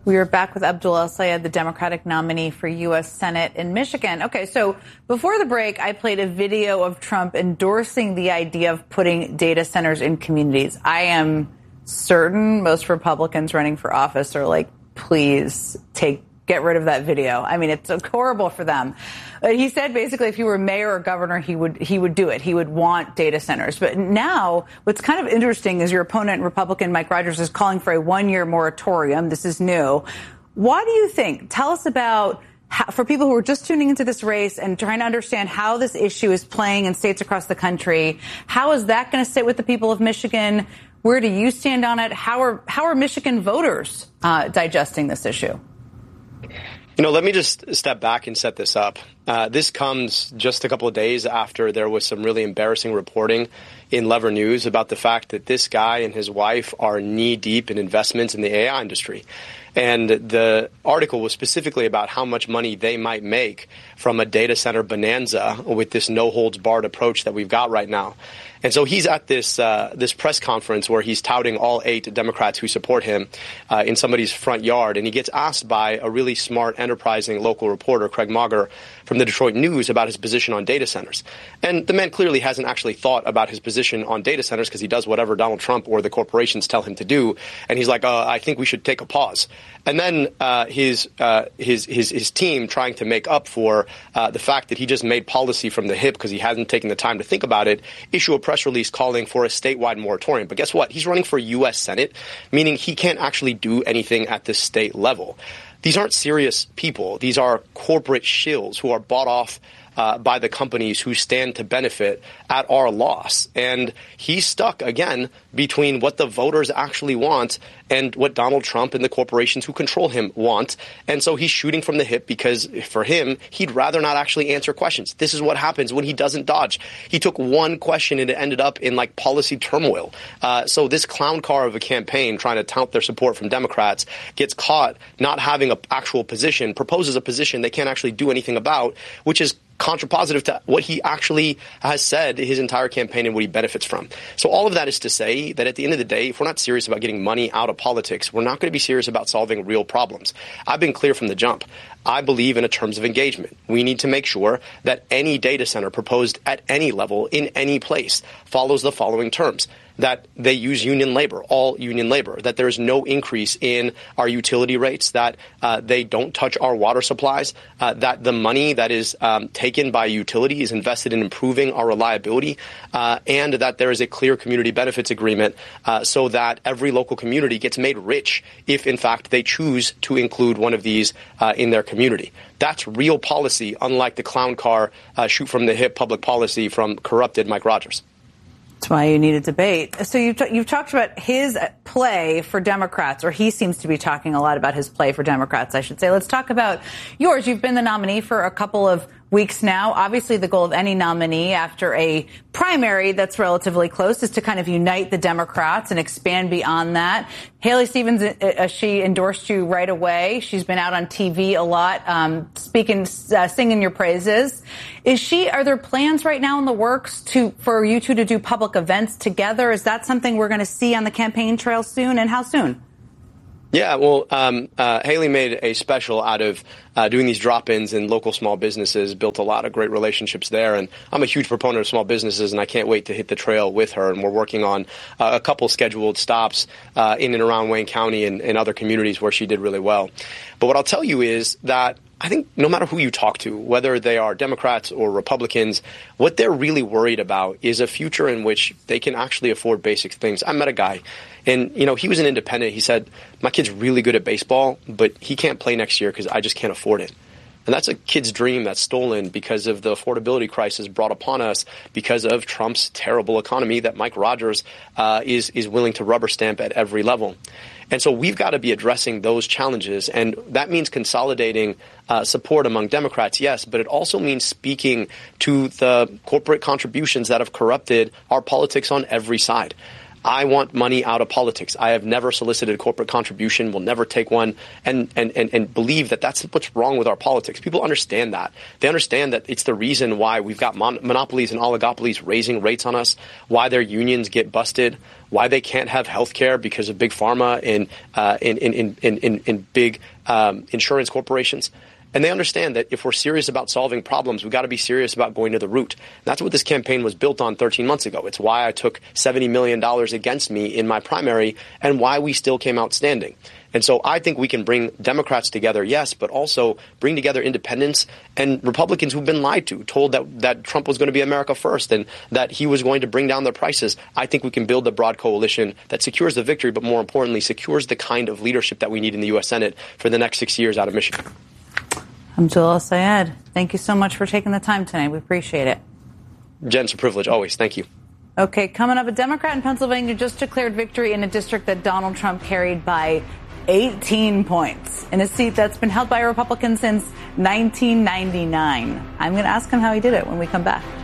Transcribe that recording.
We are back with Abdul El-Sayed, the Democratic nominee for U.S. Senate in Michigan. Okay, so before the break, I played a video of Trump endorsing the idea of putting data centers in communities. I am certain most Republicans running for office are like, please get rid of that video. I mean, it's horrible for them. He said basically if he were mayor or governor, he would do it. He would want data centers. But now what's kind of interesting is your opponent, Republican Mike Rogers, is calling for a 1-year moratorium. This is new. Why do you think? Tell us about, for people who are just tuning into this race and trying to understand how this issue is playing in states across the country, how is that going to sit with the people of Michigan? Where do you stand on it? How are Michigan voters digesting this issue? Let me just step back and set this up. This comes just a couple of days after there was some really embarrassing reporting in Lever News about the fact that this guy and his wife are knee-deep in investments in the AI industry. And the article was specifically about how much money they might make from a data center bonanza with this no-holds-barred approach that we've got right now. And so he's at this press conference where he's touting all 8 Democrats who support him in somebody's front yard. And he gets asked by a really smart, enterprising local reporter, Craig Mauger, from the Detroit News about his position on data centers. And the man clearly hasn't actually thought about his position on data centers because he does whatever Donald Trump or the corporations tell him to do. And he's like, I think we should take a pause. And then his team, trying to make up for the fact that he just made policy from the hip because he hasn't taken the time to think about it, issue a press release calling for a statewide moratorium. But guess what? He's running for U.S. Senate, meaning he can't actually do anything at the state level. These aren't serious people. These are corporate shills who are bought off by the companies who stand to benefit at our loss. And he's stuck, again, between what the voters actually want and what Donald Trump and the corporations who control him want. And so he's shooting from the hip because, for him, he'd rather not actually answer questions. This is what happens when he doesn't dodge. He took one question and it ended up in, policy turmoil. So this clown car of a campaign trying to tout their support from Democrats gets caught not having an actual position, proposes a position they can't actually do anything about, which is contrapositive to what he actually has said his entire campaign and what he benefits from. So all of that is to say that at the end of the day, if we're not serious about getting money out of politics, we're not going to be serious about solving real problems. I've been clear from the jump. I believe in a terms of engagement. We need to make sure that any data center proposed at any level in any place follows the following terms: that they use union labor, all union labor, that there is no increase in our utility rates, that they don't touch our water supplies, that the money that is taken by utility is invested in improving our reliability, and that there is a clear community benefits agreement so that every local community gets made rich if, in fact, they choose to include one of these in their community. That's real policy, unlike the clown car, shoot from the hip public policy from corrupted Mike Rogers. That's why you need a debate. So you've talked about his play for Democrats, or he seems to be talking a lot about his play for Democrats, I should say. Let's talk about yours. You've been the nominee for a couple of weeks now. Obviously, the goal of any nominee after a primary that's relatively close is to kind of unite the Democrats and expand beyond that. Haley Stevens, she endorsed you right away. She's been out on TV a lot, singing your praises. Are there plans right now in the works for you two to do public events together? Is that something we're going to see on the campaign trail soon, and how soon? Yeah, well, Haley made a special out of doing these drop-ins in local small businesses, built a lot of great relationships there. And I'm a huge proponent of small businesses, and I can't wait to hit the trail with her. And we're working on a couple scheduled stops in and around Wayne County and other communities where she did really well. But what I'll tell you is that I think no matter who you talk to, whether they are Democrats or Republicans, what they're really worried about is a future in which they can actually afford basic things. I met a guy, and, he was an independent. He said, my kid's really good at baseball, but he can't play next year because I just can't afford it. And that's a kid's dream that's stolen because of the affordability crisis brought upon us because of Trump's terrible economy that Mike Rogers is willing to rubber stamp at every level. And so we've got to be addressing those challenges. And that means consolidating support among Democrats, yes, but it also means speaking to the corporate contributions that have corrupted our politics on every side. I want money out of politics. I have never solicited a corporate contribution, will never take one, and believe that that's what's wrong with our politics. People understand that. They understand that it's the reason why we've got monopolies and oligopolies raising rates on us, why their unions get busted, why they can't have health care because of big pharma in big insurance corporations. And they understand that if we're serious about solving problems, we've got to be serious about going to the root. And that's what this campaign was built on 13 months ago. It's why I took $70 million against me in my primary and why we still came out standing. And so I think we can bring Democrats together, yes, but also bring together independents and Republicans who've been lied to, told that Trump was going to be America first and that he was going to bring down their prices. I think we can build a broad coalition that secures the victory, but more importantly, secures the kind of leadership that we need in the U.S. Senate for the next 6 years out of Michigan. Hamdullah Syed, thank you so much for taking the time tonight. We appreciate it. Jen, it's a privilege. Always. Thank you. Okay, coming up, a Democrat in Pennsylvania just declared victory in a district that Donald Trump carried by 18 points in a seat that's been held by a Republican since 1999. I'm going to ask him how he did it when we come back.